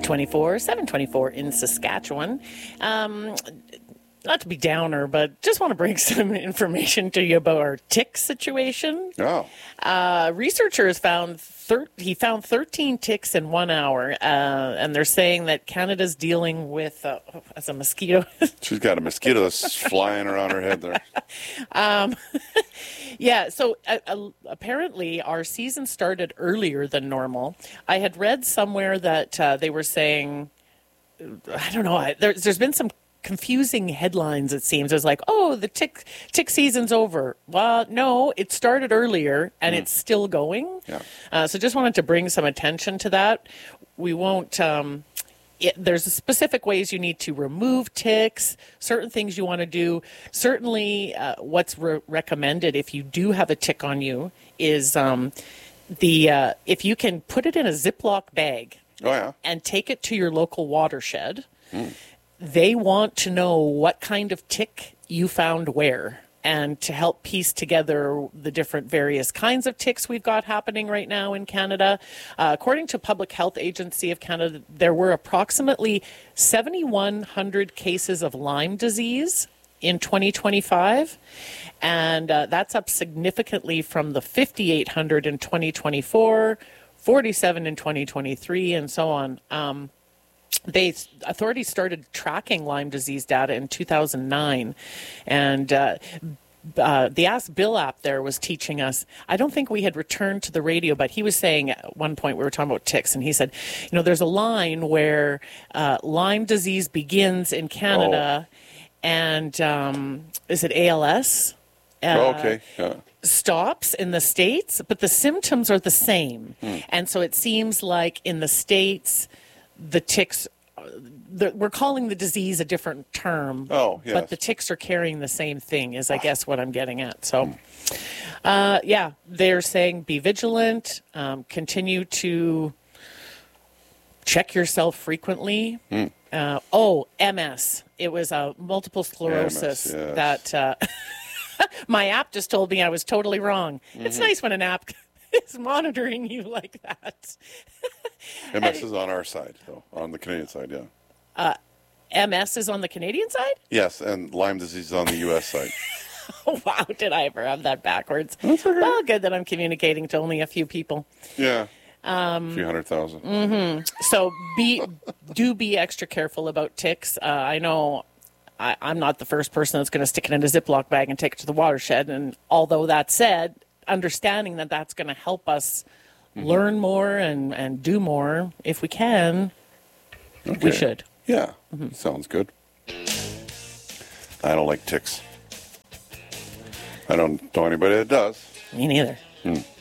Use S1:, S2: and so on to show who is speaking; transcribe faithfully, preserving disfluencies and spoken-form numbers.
S1: twenty-four, seven twenty-four in Saskatchewan. Um, not to be downer, but just want to bring some information to you about our tick situation.
S2: Oh.
S1: Uh, researchers found thir- he found thirteen ticks in one hour, uh, and they're saying that Canada's dealing with uh, as a mosquito.
S2: She's got a mosquito that's flying around her head there.
S1: Um, yeah, so uh, uh, apparently our season started earlier than normal. I had read somewhere that uh, they were saying, I don't know, I, there's, there's been some confusing headlines, it seems. It was like, oh, the tick tick season's over. Well, no, it started earlier and mm. it's still going.
S2: Yeah.
S1: Uh, so just wanted to bring some attention to that. We won't... Um, It, there's specific ways you need to remove ticks, certain things you want to do. Certainly uh, what's re- recommended if you do have a tick on you is um, the uh, if you can put it in a Ziploc bag
S2: oh, yeah.
S1: and take it to your local watershed.
S2: Mm.
S1: They want to know what kind of tick you found where, and to help piece together the different various kinds of ticks we've got happening right now in Canada. Uh, according to Public Health Agency of Canada, there were approximately seven thousand one hundred cases of Lyme disease in twenty twenty-five, and uh, that's up significantly from the five thousand eight hundred in twenty twenty-four, forty-seven in twenty twenty-three, and so on. Um, They authorities started tracking Lyme disease data in two thousand nine, and uh, uh, the Ask Bill app there was teaching us. I don't think we had returned to the radio, but he was saying at one point we were talking about ticks, and he said, you know, there's a line where uh, Lyme disease begins in Canada, oh. and um, is it A L S? Uh,
S2: oh, okay. Yeah.
S1: Stops in the States, but the symptoms are the same, hmm. and so it seems like in the States, the ticks, the, we're calling the disease a different term,
S2: oh, yes.
S1: but the ticks are carrying the same thing is, I guess, what I'm getting at. So, uh, yeah, they're saying be vigilant, um, continue to check yourself frequently. Mm. Uh, oh, M S. It was a uh, multiple sclerosis
S2: M S, yes.
S1: that uh, my app just told me I was totally wrong. Mm-hmm. It's nice when an app is monitoring you like that.
S2: M S is on our side, though, on the Canadian side, yeah.
S1: Uh, M S is on the Canadian side?
S2: Yes, and Lyme disease is on the U S side.
S1: Oh, wow, did I ever have that backwards?
S2: That's okay.
S1: Well, good that I'm communicating to only a few people.
S2: Yeah,
S1: um,
S2: a few hundred thousand.
S1: Mm-hmm. So be do be extra careful about ticks. Uh, I know I, I'm not the first person that's going to stick it in a Ziploc bag and take it to the watershed, and although that said, understanding that that's going to help us mm-hmm. learn more and, and do more, if we can, okay. we should.
S2: Yeah, mm-hmm. Sounds good. I don't like ticks. I don't know anybody that does.
S1: Me neither.
S2: Hmm.